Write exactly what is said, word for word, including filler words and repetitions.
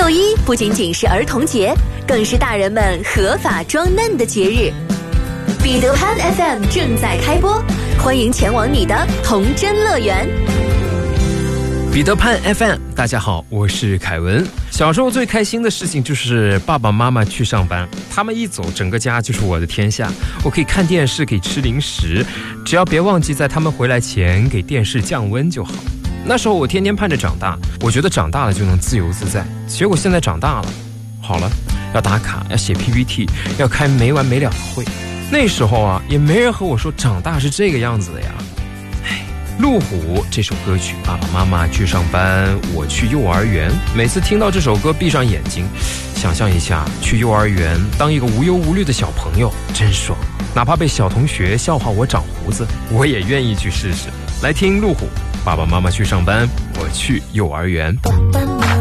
六一不仅仅是儿童节，更是大人们合法装嫩的节日。彼得潘 F M 正在开播，欢迎前往你的童真乐园。 彼得潘 F M， 大家好，我是凯文。小时候最开心的事情就是爸爸妈妈去上班，他们一走，整个家就是我的天下。我可以看电视，可以吃零食，只要别忘记在他们回来前给电视降温就好。那时候我天天盼着长大，我觉得长大了就能自由自在。结果现在长大了，好了，要打卡，要写 P P T， 要开没完没了的会。那时候啊，也没人和我说长大是这个样子的呀。路虎这首歌曲，爸爸妈妈去上班，我去幼儿园。每次听到这首歌，闭上眼睛，想象一下去幼儿园当一个无忧无虑的小朋友，真爽。哪怕被小同学笑话我长胡子，我也愿意去试试。来听路虎，爸爸妈妈去上班，我去幼儿园。